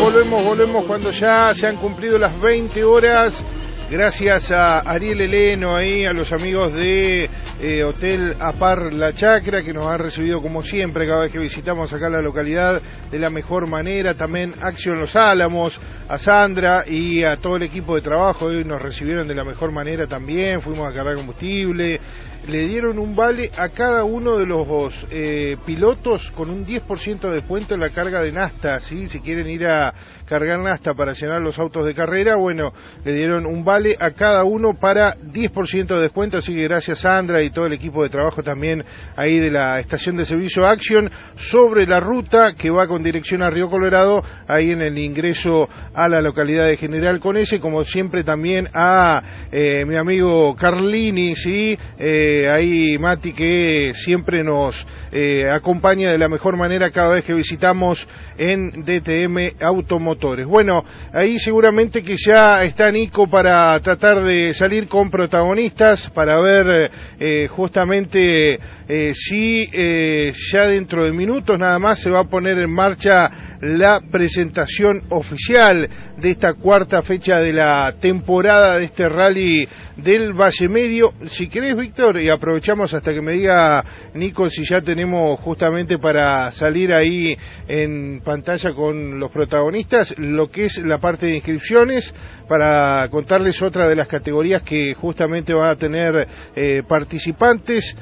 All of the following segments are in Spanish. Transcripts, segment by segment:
volvemos cuando ya se han cumplido las 20 horas. Gracias a Ariel Heleno ahí, a los amigos de Hotel Apar La Chacra, que nos han recibido como siempre cada vez que visitamos acá la localidad de la mejor manera. También Acción Los Álamos, a Sandra y a todo el equipo de trabajo, hoy nos recibieron de la mejor manera también. Fuimos a cargar combustible, le dieron un vale a cada uno de los pilotos con un 10% de descuento en la carga de nafta, ¿sí? Si quieren ir a cargar nafta para llenar los autos de carrera, bueno, le dieron un vale a cada uno para 10% de descuento, así que gracias Sandra y todo el equipo de trabajo también ahí de la estación de servicio Action, sobre la ruta que va con dirección a Río Colorado, ahí en el ingreso a la localidad de General Conese, como siempre también a mi amigo Carlini, ¿sí? Ahí Mati, que siempre nos acompaña de la mejor manera cada vez que visitamos en DTM Automotores. Bueno, ahí seguramente que ya está Nico para tratar de salir con protagonistas, para ver justamente si ya dentro de minutos nada más se va a poner en marcha la presentación oficial de esta cuarta fecha de la temporada de este rally del Valle Medio. Si querés, Víctor, y aprovechamos hasta que me diga Nico si ya tenemos justamente para salir ahí en pantalla con los protagonistas lo que es la parte de inscripciones, para contarles otra de las categorías que justamente van a tener participantes,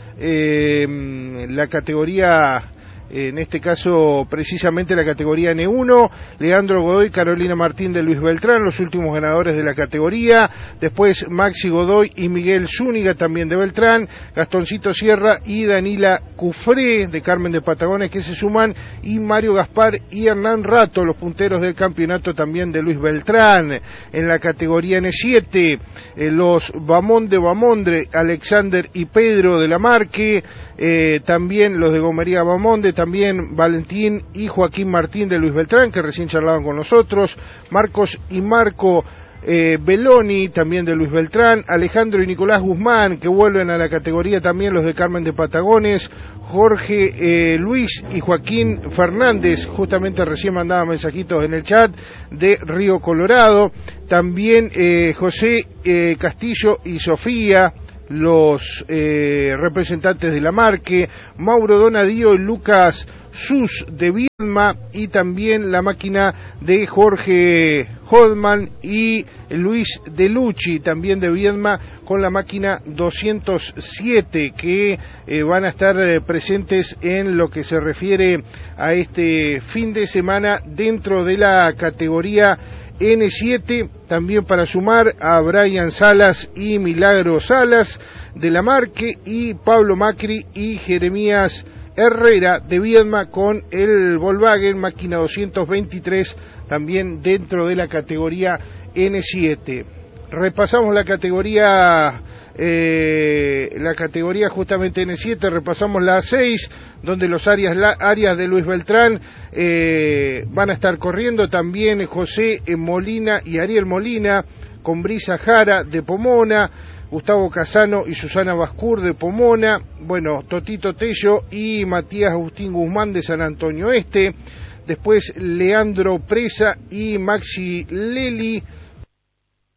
la categoría, en este caso precisamente la categoría N1, Leandro Godoy, Carolina Martín de Luis Beltrán, los últimos ganadores de la categoría. Después Maxi Godoy y Miguel Zúñiga, también de Beltrán, Gastoncito Sierra y Danila Cufré de Carmen de Patagones, que se suman, y Mario Gaspar y Hernán Rato, los punteros del campeonato también de Luis Beltrán. En la categoría N7, los Bamón de Bamondre, Alexander y Pedro de la Marque, también los de Gomería Bamonde, también Valentín y Joaquín Martín de Luis Beltrán, que recién charlaban con nosotros, Marcos y Marco Beloni, también de Luis Beltrán, Alejandro y Nicolás Guzmán, que vuelven a la categoría también los de Carmen de Patagones, Jorge Luis y Joaquín Fernández, justamente recién mandaba mensajitos en el chat, de Río Colorado, también José Castillo y Sofía, los representantes de la Marque, Mauro Donadío y Lucas Sus de Viedma, y también la máquina de Jorge Hodman y Luis Delucci, también de Viedma, con la máquina 207, que van a estar presentes en lo que se refiere a este fin de semana dentro de la categoría N7, también para sumar a Brian Salas y Milagro Salas de la Marque, y Pablo Macri y Jeremías Herrera de Viedma con el Volkswagen máquina 223, también dentro de la categoría N7. Repasamos la categoría justamente N7, repasamos la A6, donde los áreas de Luis Beltrán van a estar corriendo también José Molina y Ariel Molina, con Brisa Jara de Pomona, Gustavo Casano y Susana Bascur de Pomona, bueno, Totito Tello y Matías Agustín Guzmán de San Antonio Este, después Leandro Presa y Maxi Leli